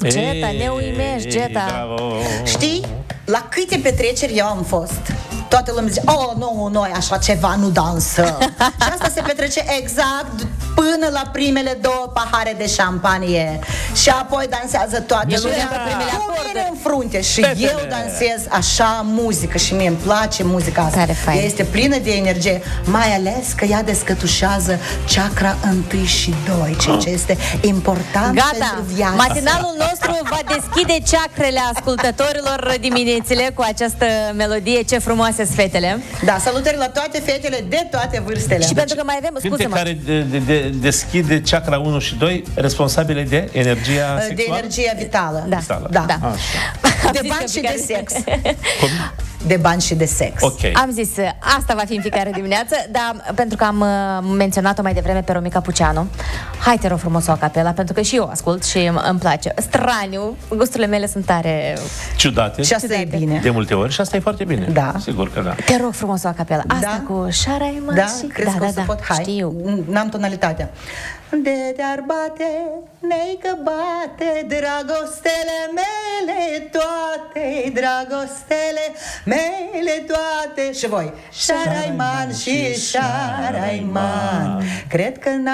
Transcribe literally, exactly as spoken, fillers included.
Geta, ne uimești, Geta. Știi, la câte petreceri eu am fost, toată lumea zice, oh, nu, noi așa ceva nu dansăm. Și asta se petrece exact până la primele două pahare de șampanie. Și apoi dansează toată lumea cu mine în frunte. Și Fetele. eu dansez așa muzică și mie îmi place muzica asta. Ea este plină de energie, mai ales că ea descătușează chakra întâi și doi, ceea ce este important Gata. pentru viață. Matinalul nostru va deschide chakrele ascultătorilor diminețile cu această melodie. Ce frumoase sunt fetele. Da, salutări la toate fetele de toate vârstele. Și deci, pentru că mai avem, scuze-mă, care de, de, de, deschide chakra unu și doi, responsabile de energia sexuală? De energia vitală. Da. Vitală. Da. Da. De bani și de sex. Cum? De bani și de sex. Okay. Am zis, asta va fi în fiecare dimineață, dar pentru că am uh, menționat-o mai devreme pe Romica Puceanu, hai te rog frumos o acapela, pentru că și eu ascult și îmi place. Straniu, gusturile mele sunt tare ciudate. Și asta ciudate. e bine. De multe ori și asta e foarte bine. Da. Sigur că da. Te rog frumos o acapela. Asta Da? cu șarai Da? și... Crezi da, că da, o să da. pot? Hai. Știu. N-am tonalitatea. De te-ar bate, neică bate, dragostele mele toate, dragostele mele toate. Și voi. Șaraiman și șaraiman, cred că n